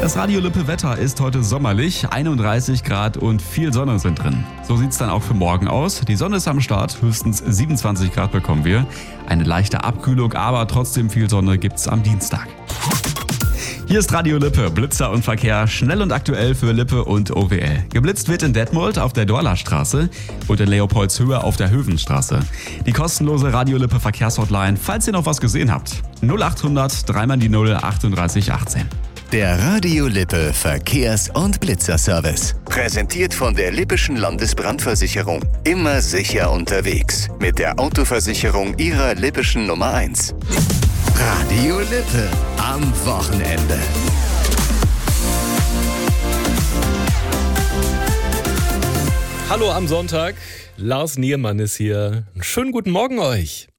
Das Radio Lippe Wetter ist heute sommerlich, 31 Grad und viel Sonne sind drin. So sieht's dann auch für morgen aus. Die Sonne ist am Start, höchstens 27 Grad bekommen wir. Eine leichte Abkühlung, aber trotzdem viel Sonne gibt's am Dienstag. Hier ist Radio Lippe, Blitzer und Verkehr, schnell und aktuell für Lippe und OWL. Geblitzt wird in Detmold auf der Dorlerstraße und in Leopoldshöhe auf der Hövenstraße. Die kostenlose Radio Lippe Verkehrshotline, falls ihr noch was gesehen habt. 0800 3 mal die 0 38 18. Der Radio Lippe Verkehrs- und Blitzerservice. Präsentiert von der Lippischen Landesbrandversicherung. Immer sicher unterwegs. Mit der Autoversicherung Ihrer Lippischen Nummer 1. Radio Lippe am Wochenende. Hallo am Sonntag. Lars Niermann ist hier. Einen schönen guten Morgen euch.